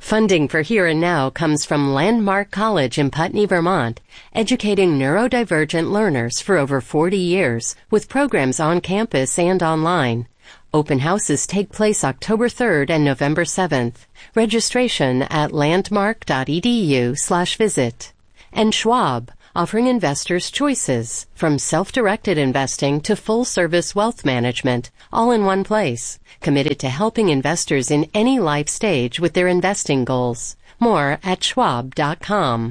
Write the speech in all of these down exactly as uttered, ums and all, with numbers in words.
Funding for Here and Now comes from Landmark College in Putney, Vermont, educating neurodivergent learners for over forty years with programs on campus and online. Open houses take place October third and November seventh. Registration at landmark.edu slash visit. And Schwab, offering investors choices from self-directed investing to full-service wealth management, all in one place. Committed to helping investors in any life stage with their investing goals. More at schwab dot com.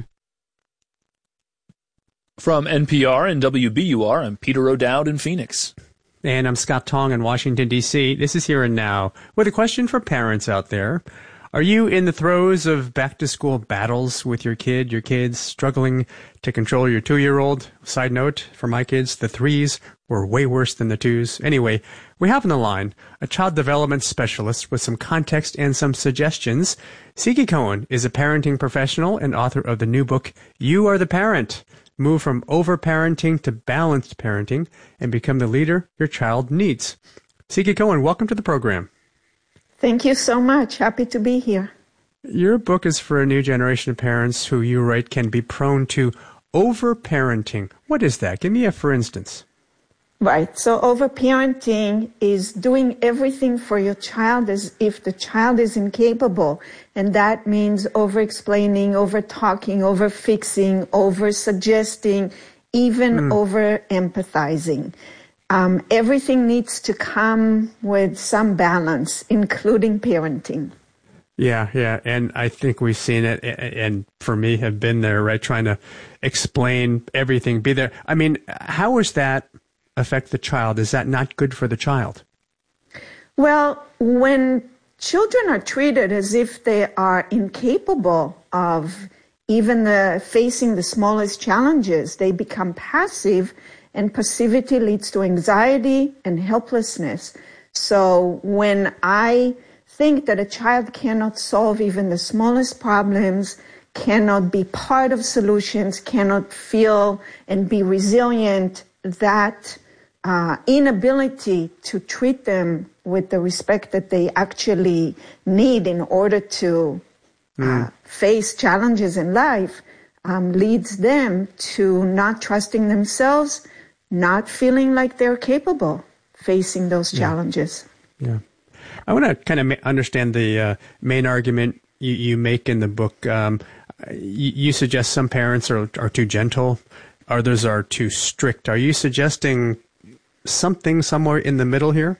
From N P R and W B U R, I'm Peter O'Dowd in Phoenix. And I'm Scott Tong in Washington, D C This is Here and Now with a question for parents out there. Are you in the throes of back-to-school battles with your kid, your kids, struggling to control your two-year-old? Side note, for my kids, the threes were way worse than the twos. Anyway, we have on the line a child development specialist with some context and some suggestions. Siki Cohen is a parenting professional and author of the new book, You Are the Parent. Move from over-parenting to balanced parenting and become the leader your child needs. Siki Cohen, welcome to the program. Thank you so much. Happy to be here. Your book is for a new generation of parents who you write can be prone to over-parenting. What is that? Give me a for instance. Right. So over-parenting is doing everything for your child as if the child is incapable. And that means over-explaining, over-talking, over-fixing, over-suggesting, even mm. over-empathizing. Um, everything needs to come with some balance, including parenting. Yeah, yeah. And I think we've seen it, and for me, have been there, right? Trying to explain everything, be there. I mean, how does that affect the child? Is that not good for the child? Well, when children are treated as if they are incapable of even the, facing the smallest challenges, they become passive. And passivity leads to anxiety and helplessness. So when I think that a child cannot solve even the smallest problems, cannot be part of solutions, cannot feel and be resilient, that uh, inability to treat them with the respect that they actually need in order to mm. uh, face challenges in life um, leads them to not trusting themselves, not feeling like they're capable facing those challenges. Yeah. yeah. I want to kind of understand the uh, main argument you, you make in the book. Um, you, you suggest some parents are, are too gentle, others are too strict. Are you suggesting something somewhere in the middle here?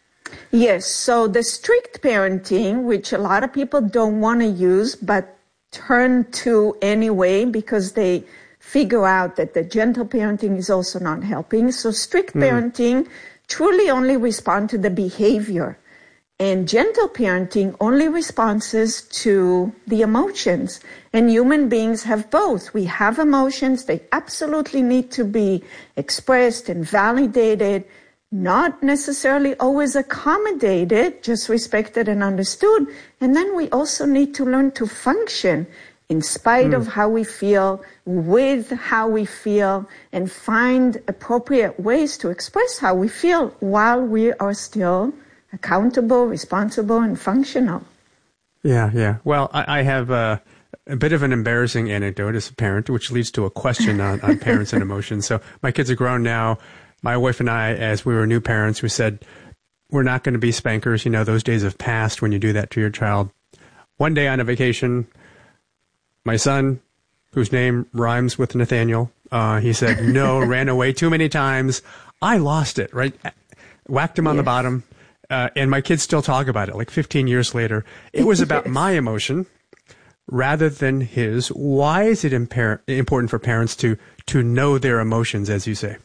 Yes. So the strict parenting, which a lot of people don't want to use, but turn to anyway because they figure out that the gentle parenting is also not helping. So strict mm. parenting truly only responds to the behavior. And gentle parenting only responds to the emotions. And human beings have both. We have emotions. They absolutely need to be expressed and validated, not necessarily always accommodated, just respected and understood. And then we also need to learn to function in spite mm. of how we feel, with how we feel, and find appropriate ways to express how we feel while we are still accountable, responsible, and functional. Yeah, yeah. Well, I, I have uh, a bit of an embarrassing anecdote as a parent, which leads to a question on, on parents and emotions. So my kids are grown now. My wife and I, as we were new parents, we said, we're not going to be spankers. You know, those days have passed when you do that to your child. One day on a vacation, my son, whose name rhymes with Nathaniel, uh, he said, no, ran away too many times. I lost it, right? Whacked him on yes. the bottom. Uh, and my kids still talk about it, like fifteen years later. It was about yes. my emotion rather than his. Why is it impar- important for parents to, to know their emotions, as you say?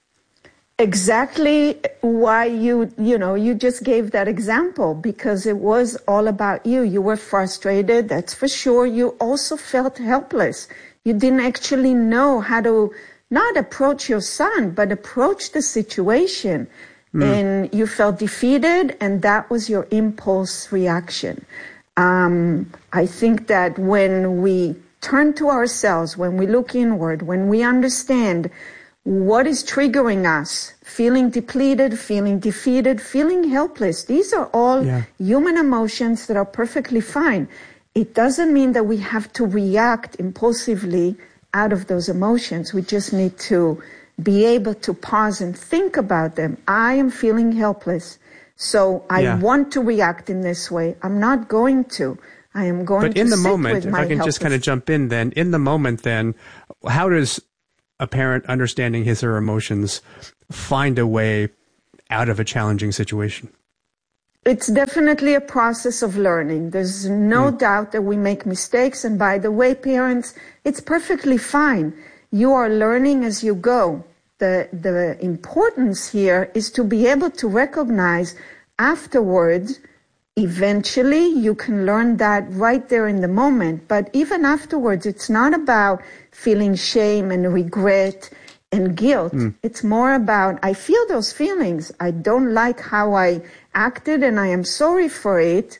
Exactly why you, you know, you just gave that example, because it was all about you. You were frustrated, that's for sure. You also felt helpless. You didn't actually know how to not approach your son, but approach the situation. Mm. And you felt defeated, and that was your impulse reaction. Um, I think that when we turn to ourselves, when we look inward, when we understand what is triggering us, feeling depleted, feeling defeated, feeling helpless, these are all yeah. human emotions that are perfectly fine. it doesn't mean that we have to react impulsively out of those emotions. We just need to be able to pause and think about them. I am feeling helpless, so I yeah. want to react in this way. I'm not going to. I am going but to in the sit moment, with if my I can helpless. just kind of jump in then, in the moment then, how does a parent understanding his or her emotions find a way out of a challenging situation? It's definitely a process of learning. There's no mm. doubt that we make mistakes. And by the way, parents, it's perfectly fine. You are learning as you go. The, the importance here is to be able to recognize afterwards. Eventually, you can learn that right there in the moment. But even afterwards, it's not about feeling shame and regret and guilt. Mm. It's more about, I feel those feelings. I don't like how I acted and I am sorry for it.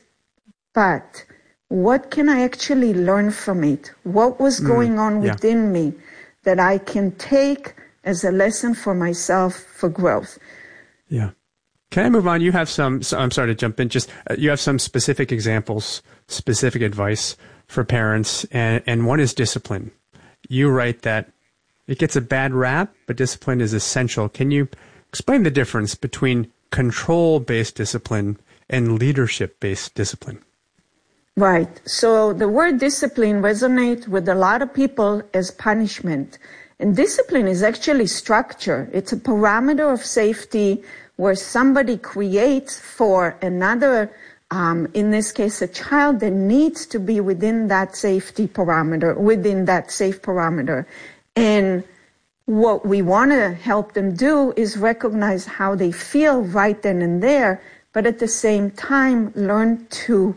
But what can I actually learn from it? What was mm. going on yeah. within me that I can take as a lesson for myself for growth? Yeah. Can I move on? You have some, so I'm sorry to jump in, just uh, you have some specific examples, specific advice for parents, and, and one is discipline. You write that it gets a bad rap, but discipline is essential. Can you explain the difference between control-based discipline and leadership-based discipline? Right. So the word discipline resonates with a lot of people as punishment. And discipline is actually structure. It's a parameter of safety where somebody creates for another, um, in this case, a child that needs to be within that safety parameter, within that safe parameter. And what we want to help them do is recognize how they feel right then and there, but at the same time, learn to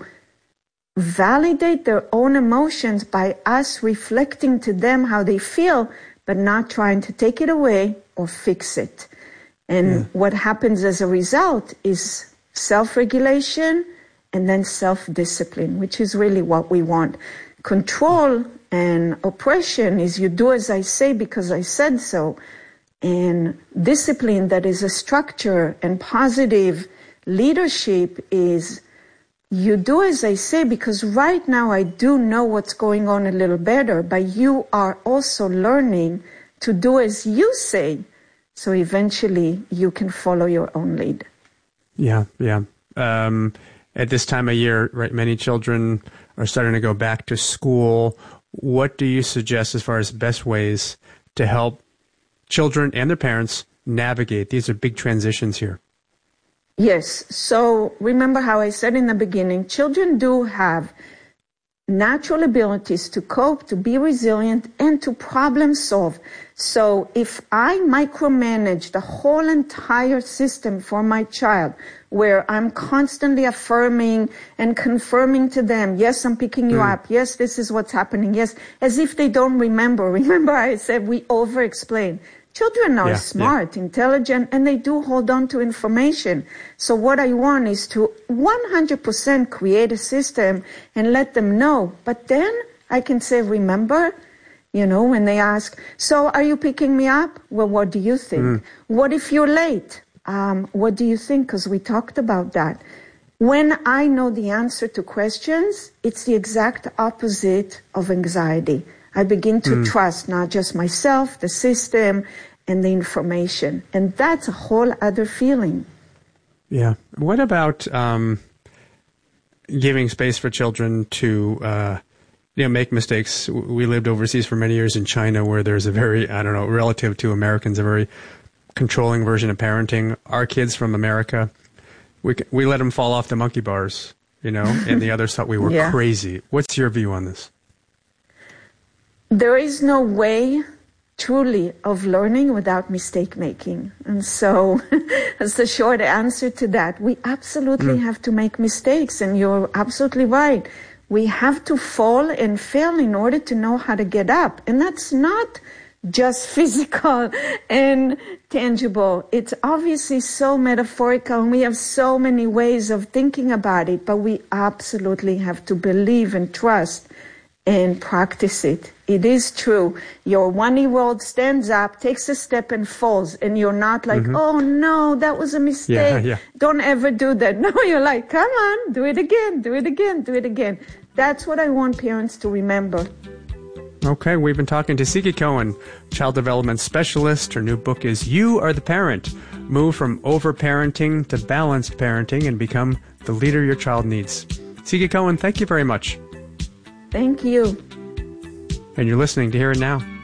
validate their own emotions by us reflecting to them how they feel, but not trying to take it away or fix it. And yeah. what happens as a result is self-regulation and then self-discipline, which is really what we want. Control and oppression is you do as I say because I said so. And discipline that is a structure and positive leadership is you do as I say because right now I do know what's going on a little better, but you are also learning to do as you say. So eventually you can follow your own lead. Yeah, yeah. Um, at this time of year, right, many children are starting to go back to school. What do you suggest as far as best ways to help children and their parents navigate? These are big transitions here. Yes. So remember how I said in the beginning, children do have natural abilities to cope, to be resilient, and to problem solve. So if I micromanage the whole entire system for my child, where I'm constantly affirming and confirming to them, yes, I'm picking you mm. up, yes, this is what's happening, yes, as if they don't remember. Remember I said we over-explain. Children are yeah, smart, yeah. intelligent, and they do hold on to information. So what I want is to one hundred percent create a system and let them know. But then I can say, remember, you know, when they ask, so are you picking me up? Well, what do you think? Mm. What if you're late? Um, what do you think? Because we talked about that. When I know the answer to questions, it's the exact opposite of anxiety. I begin to mm. trust not just myself, the system, and the information. And that's a whole other feeling. Yeah. What about um, giving space for children to uh, you know, make mistakes? We lived overseas for many years in China where there's a very, I don't know, relative to Americans, a very controlling version of parenting. Our kids from America, we we let them fall off the monkey bars, you know, and the others thought we were yeah. crazy. What's your view on this? There is no way truly of learning without mistake making. And so that's the short answer to that. We absolutely mm. have to make mistakes. And you're absolutely right. We have to fall and fail in order to know how to get up. And that's not just physical and tangible. It's obviously so metaphorical and we have so many ways of thinking about it, but we absolutely have to believe and trust and practice it. It is true. Your one-year-old stands up, takes a step, and falls, and you're not like, mm-hmm. oh, no, that was a mistake. Yeah, yeah. Don't ever do that. No, you're like, come on, do it again, do it again, do it again. That's what I want parents to remember. Okay, we've been talking to Sigge Cohen, child development specialist. Her new book is You Are the Parent. Move from over-parenting to balanced parenting and become the leader your child needs. Sigge Cohen, thank you very much. Thank you. And you're listening to Hear It Now.